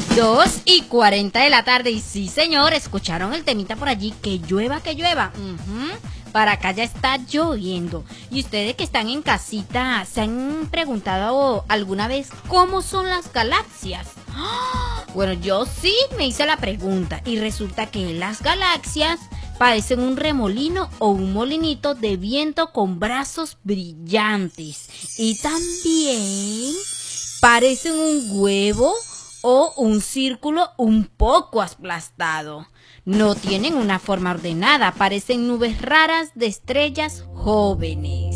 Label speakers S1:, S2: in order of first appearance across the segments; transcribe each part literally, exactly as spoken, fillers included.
S1: Dos y cuarenta de la tarde. Y sí, señor, escucharon el temita por allí. Que llueva, que llueva. Uh-huh. Para acá ya está lloviendo. Y ustedes que están en casita, ¿se han preguntado alguna vez cómo son las galaxias? Bueno, yo sí me hice la pregunta. Y resulta que las galaxias parecen un remolino o un molinito de viento con brazos brillantes. Y también parecen un huevo o un círculo un poco aplastado. No tienen una forma ordenada, parecen nubes raras de estrellas jóvenes.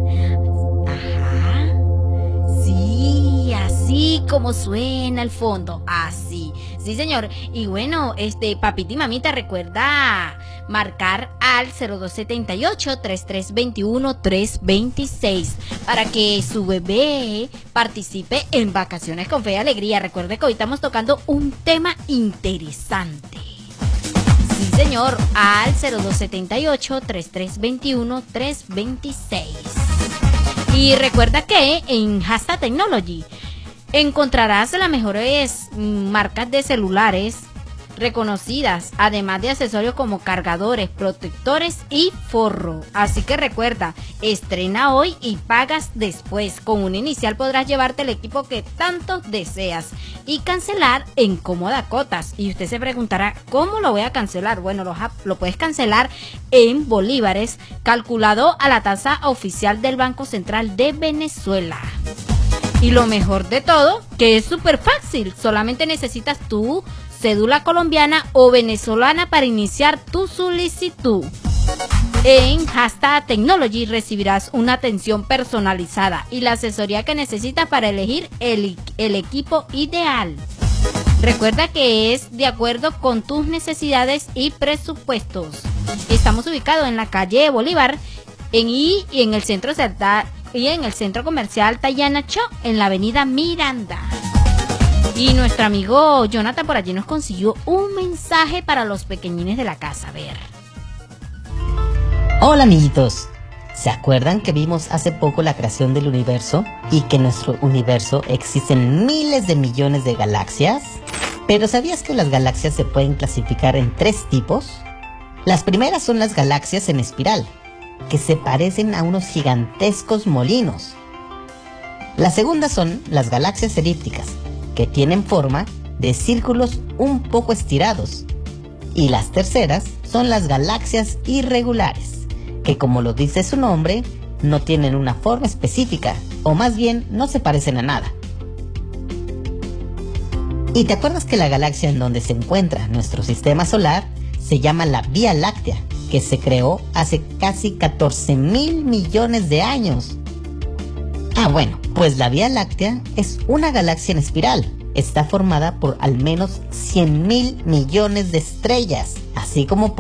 S1: Ajá. Sí, así como suena al fondo, así. Sí, señor. Y bueno, este papita y mamita, recuerda marcar al cero dos siete ocho, tres tres dos uno, tres dos seis para que su bebé participe en Vacaciones con Fe y Alegría. Recuerde que hoy estamos tocando un tema interesante. Sí, señor, al cero dos siete ocho, tres tres dos uno, tres dos seis. Y recuerda que en Hashtag Technology encontrarás las mejores marcas de celulares reconocidas, además de accesorios como cargadores, protectores y forro. Así que recuerda, estrena hoy y pagas después. Con un inicial podrás llevarte el equipo que tanto deseas y cancelar en cómodas cuotas. Y usted se preguntará, ¿cómo lo voy a cancelar? Bueno, lo, lo puedes cancelar en bolívares, calculado a la tasa oficial del Banco Central de Venezuela. Y lo mejor de todo, que es súper fácil, solamente necesitas tu cédula colombiana o venezolana para iniciar tu solicitud. En Hashtag Technology recibirás una atención personalizada y la asesoría que necesitas para elegir el, el equipo ideal. Recuerda que es de acuerdo con tus necesidades y presupuestos. Estamos ubicados en la calle Bolívar en y, y en el centro y en el centro comercial Tayana Cho, en la avenida Miranda. Y nuestro amigo Jonathan por allí nos consiguió un mensaje para los pequeñines de la casa. A ver.
S2: Hola, amiguitos. ¿Se acuerdan que vimos hace poco la creación del universo? Y que en nuestro universo existen miles de millones de galaxias. ¿Pero sabías que las galaxias se pueden clasificar en tres tipos? Las primeras son las galaxias en espiral, que se parecen a unos gigantescos molinos. Las segundas son las galaxias elípticas, que tienen forma de círculos un poco estirados. Y las terceras son las galaxias irregulares, que como lo dice su nombre, no tienen una forma específica, o más bien no se parecen a nada. ¿Y te acuerdas que la galaxia en donde se encuentra nuestro sistema solar se llama la Vía Láctea, que se creó hace casi catorce mil millones de años? Ah, bueno, pues la Vía Láctea es una galaxia en espiral. Está formada por al menos cien mil millones de estrellas, así como